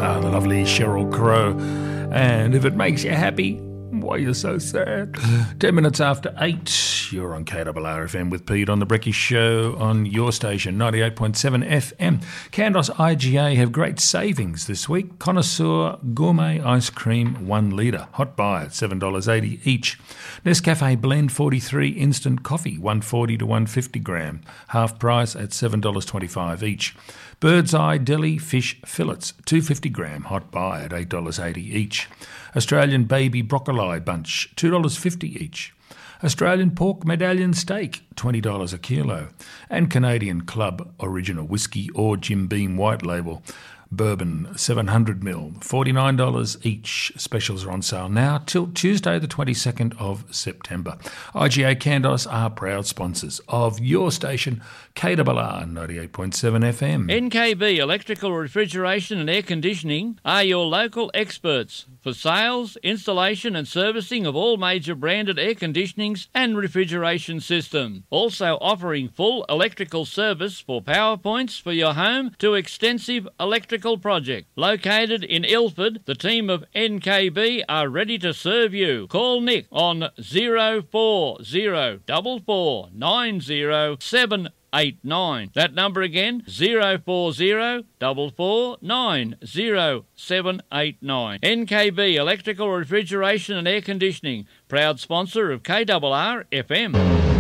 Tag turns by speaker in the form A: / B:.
A: The lovely Sheryl Crow. And if it makes you happy, why you're so sad. 10 minutes after 8, you're on KRRFM with Pete on the Brekkie Show on your station, 98.7 FM. Candos IGA have great savings this week. Connoisseur Gourmet Ice Cream 1 litre, hot buy at $7.80 each. Nescafe Blend 43 Instant Coffee, 140 to 150 gram, half price at $7.25 each. Bird's Eye Deli Fish Fillets, 250 gram, hot buy at $8.80 each. Australian Baby Broccoli Bunch, $2.50 each. Australian Pork Medallion Steak, $20 a kilo. And Canadian Club Original Whiskey or Jim Beam White Label Bourbon 700ml, $49 each. Specials are on sale now till Tuesday the 22nd of September. IGA Candos are proud sponsors of your station, KRRR 98.7 FM.
B: NKB Electrical Refrigeration and Air Conditioning are your local experts for sales, installation and servicing of all major branded air conditionings and refrigeration systems. Also offering full electrical service for power points for your home to extensive electrical project. Located in Ilford, the team of NKB are ready to serve you. Call Nick on 0404490789. That number again, 0404490789. NKB Electrical Refrigeration and Air Conditioning, proud sponsor of KRRFM.